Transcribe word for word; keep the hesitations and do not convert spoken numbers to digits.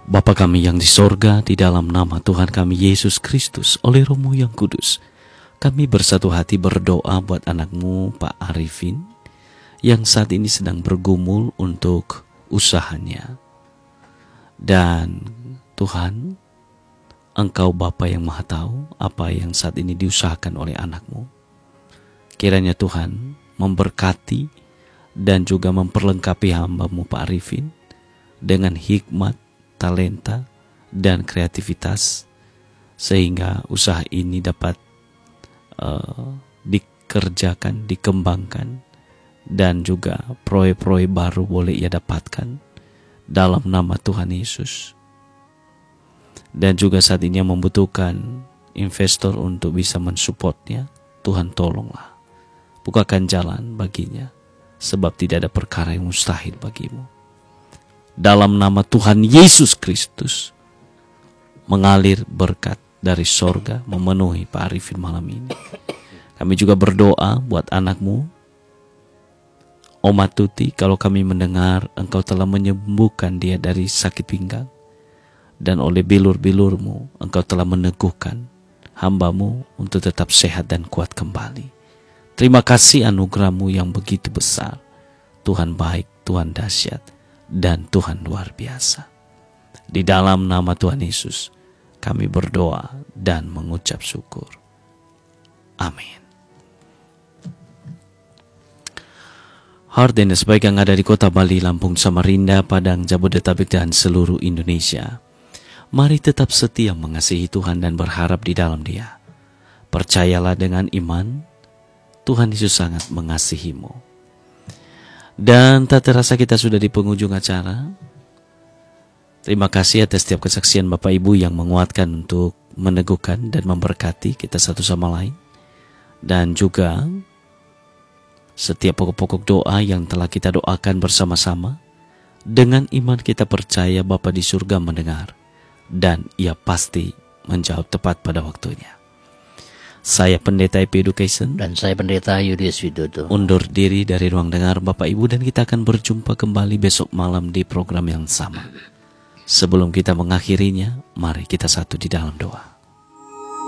Bapa kami yang di sorga, di dalam nama Tuhan kami Yesus Kristus, oleh Roh-Mu yang kudus, kami bersatu hati berdoa buat anakmu Pak Arifin, yang saat ini sedang bergumul untuk usahanya. Dan Tuhan, Engkau Bapa yang Maha Tahu apa yang saat ini diusahakan oleh anakmu. Kiranya Tuhan memberkati dan juga memperlengkapi hamba-Mu Pak Arifin dengan hikmat, talenta, dan kreativitas, sehingga usaha ini dapat uh, dikerjakan, dikembangkan, dan juga proyek-proyek baru boleh ia dapatkan dalam nama Tuhan Yesus. Dan juga saat ini membutuhkan investor untuk bisa mensupportnya. Tuhan tolonglah, bukakan jalan baginya, sebab tidak ada perkara yang mustahil bagimu. Dalam nama Tuhan Yesus Kristus, mengalir berkat dari sorga memenuhi Pak Arifin malam ini. Kami juga berdoa buat anakmu Oma Tuti, kalau kami mendengar Engkau telah menyembuhkan dia dari sakit pinggang, dan oleh bilur-bilur-Mu Engkau telah meneguhkan hamba-Mu untuk tetap sehat dan kuat kembali. Terima kasih anugerah-Mu yang begitu besar. Tuhan baik, Tuhan dahsyat, dan Tuhan luar biasa. Di dalam nama Tuhan Yesus kami berdoa dan mengucap syukur. Amin. Hadirin sebaik yang ada di kota Bali, Lampung, Samarinda, Padang, Jabodetabek, dan seluruh Indonesia, mari tetap setia mengasihi Tuhan dan berharap di dalam Dia. Percayalah dengan iman, Tuhan Yesus sangat mengasihimu. Dan tak terasa kita sudah di penghujung acara. Terima kasih atas setiap kesaksian Bapak Ibu yang menguatkan untuk meneguhkan dan memberkati kita satu sama lain. Dan juga setiap pokok-pokok doa yang telah kita doakan bersama-sama. Dengan iman kita percaya Bapa di surga mendengar, dan Ia pasti menjawab tepat pada waktunya. Saya Pendeta I P Education dan saya Pendeta Yudius Widodo undur diri dari ruang dengar Bapak Ibu, dan kita akan berjumpa kembali besok malam di program yang sama. Sebelum kita mengakhirinya, mari kita satu di dalam doa.